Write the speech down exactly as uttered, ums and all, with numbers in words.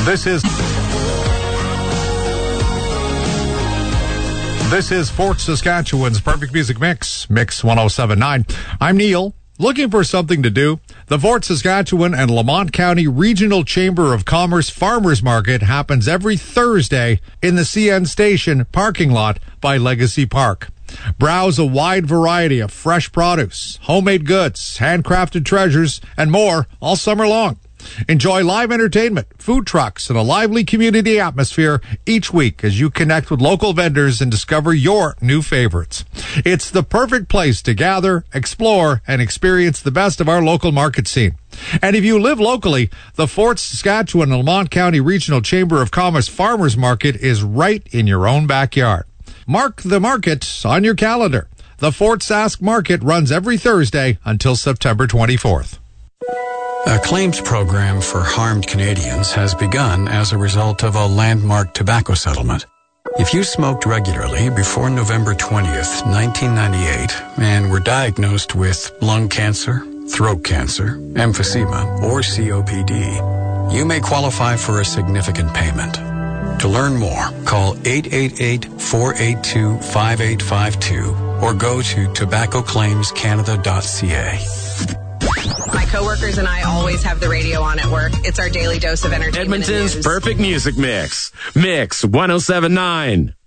This is This is Fort Saskatchewan's Perfect Music Mix, Mix one oh seven point nine. I'm Neil. Looking for something to do? The Fort Saskatchewan and Lamont County Regional Chamber of Commerce Farmers Market happens every Thursday in the C N Station parking lot by Legacy Park. Browse a wide variety of fresh produce, homemade goods, handcrafted treasures, and more all summer long. Enjoy live entertainment, food trucks, and a lively community atmosphere each week as you connect with local vendors and discover your new favorites. It's the perfect place to gather, explore, and experience the best of our local market scene. And if you live locally, the Fort Saskatchewan and Lamont County Regional Chamber of Commerce Farmers Market is right in your own backyard. Mark the market on your calendar. The Fort Sask Market runs every Thursday until September twenty-fourth. A claims program for harmed Canadians has begun as a result of a landmark tobacco settlement. If you smoked regularly before November twentieth, nineteen ninety-eight, and were diagnosed with lung cancer, throat cancer, emphysema, or C O P D, you may qualify for a significant payment. To learn more, call eight eight eight, four eight two, five eight five two or go to tobacco claims canada dot c a. My coworkers and I always have the radio on at work. It's our daily dose of entertainment. Edmonton's Perfect Music Mix. Mix one oh seven point nine.